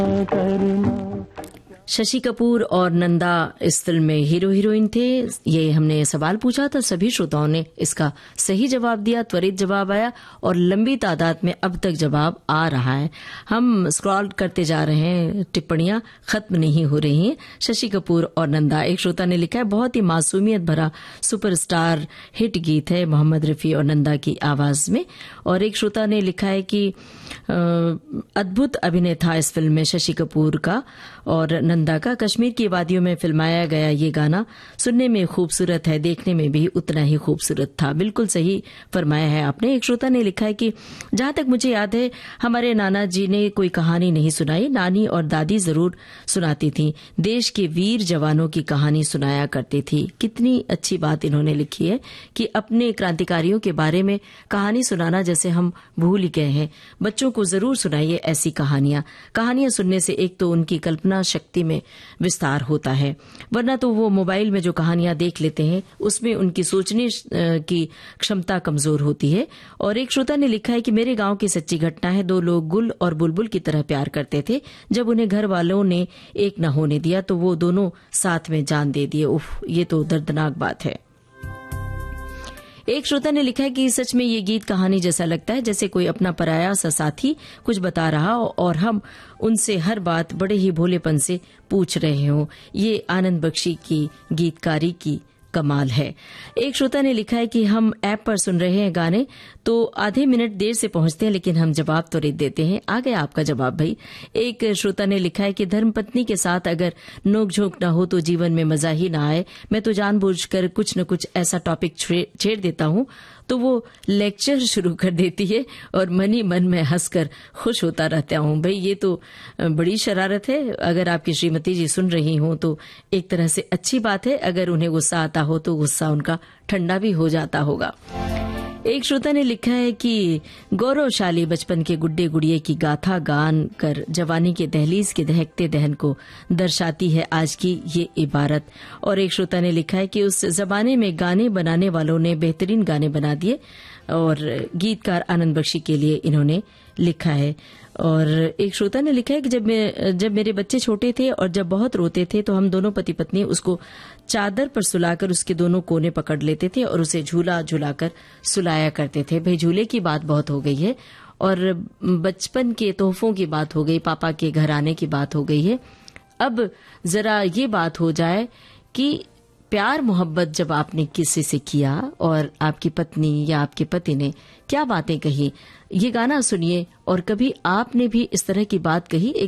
शशि कपूर और नंदा इस फिल्म में हीरो हीरोइन थे। ये हमने सवाल पूछा था, सभी श्रोताओं ने इसका सही जवाब दिया, त्वरित जवाब आया और लंबी तादाद में अब तक जवाब आ रहा है। हम स्क्रॉल करते जा रहे हैं, टिप्पणियां खत्म नहीं हो रही हैं। शशि कपूर और नंदा, एक श्रोता ने लिखा है बहुत ही मासूमियत भरा सुपरस्टार हिट गीत है मोहम्मद रफी और नंदा की आवाज में। और एक श्रोता ने लिखा है कि अद्भुत अभिनय था इस फिल्म में शशि कपूर का और नंदा का। कश्मीर की वादियों में फिल्माया गया ये गाना सुनने में खूबसूरत है, देखने में भी उतना ही खूबसूरत था। बिल्कुल सही फरमाया है आपने। एक श्रोता ने लिखा है कि जहां तक मुझे याद है हमारे नाना जी ने कोई कहानी नहीं सुनाई, नानी और दादी जरूर सुनाती थी, देश के वीर जवानों की कहानी सुनाया करती थी। कितनी अच्छी बात इन्होंने लिखी है कि अपने क्रांतिकारियों के बारे में कहानी सुनाना जैसे हम भूल ही गए हैं। बच्चों को जरूर सुनाइए ऐसी कहानियां सुनने से एक तो उनकी कल्पना शक्ति में विस्तार होता है, वरना तो वो मोबाइल में जो कहानियां देख लेते हैं उसमें उनकी सोचने की क्षमता कमजोर होती है। और एक श्रोता ने लिखा है कि मेरे गांव की सच्ची घटना है, दो लोग गुल और बुलबुल की तरह प्यार करते थे। जब उन्हें घर वालों ने एक न होने दिया तो वो दोनों साथ में जान दे दिए। उफ, ये तो दर्दनाक बात है। एक श्रोता ने लिखा है कि सच में ये गीत कहानी जैसा लगता है, जैसे कोई अपना पराया सा साथी कुछ बता रहा हो और हम उनसे हर बात बड़े ही भोलेपन से पूछ रहे हो। ये आनंद बख्शी की गीतकारी की कमाल है। एक श्रोता ने लिखा है कि हम ऐप पर सुन रहे हैं गाने तो आधे मिनट देर से पहुंचते हैं लेकिन हम जवाब त्वरित देते हैं। आ गया आपका जवाब भाई। एक श्रोता ने लिखा है कि धर्मपत्नी के साथ अगर नोकझोंक न हो तो जीवन में मजा ही ना आए। मैं तो जानबूझकर कुछ न कुछ ऐसा टॉपिक छेड़ देता हूं तो वो लेक्चर शुरू कर देती है और मन ही मन में हंसकर खुश होता रहता हूं। भाई ये तो बड़ी शरारत है। अगर आपकी श्रीमती जी सुन रही हों तो एक तरह से अच्छी बात है, अगर उन्हें गुस्सा आता हो तो गुस्सा उनका ठंडा भी हो जाता होगा। एक श्रोता ने लिखा है कि गौरवशाली बचपन के गुड्डे गुड़िये की गाथा गान कर जवानी के दहलीज के दहकते दहन को दर्शाती है आज की ये इबारत। और एक श्रोता ने लिखा है कि उस जमाने में गाने बनाने वालों ने बेहतरीन गाने बना दिए और गीतकार आनंद बख्शी के लिए इन्होंने लिखा है। और एक श्रोता ने लिखा है कि जब मेरे बच्चे छोटे थे और जब बहुत रोते थे तो हम दोनों पति पत्नी उसको चादर पर सुलाकर उसके दोनों कोने पकड़ लेते थे और उसे झूला झुलाकर सुलाया करते थे। भाई झूले की बात बहुत हो गई है और बचपन के तोहफों की बात हो गई, पापा के घर आने की बात हो गई है। अब जरा ये बात हो जाए कि प्यार मोहब्बत जब आपने किसी से किया और आपकी पत्नी या आपके पति ने क्या बातें कही, ये गाना सुनिए और कभी आपने भी इस तरह की बात कही।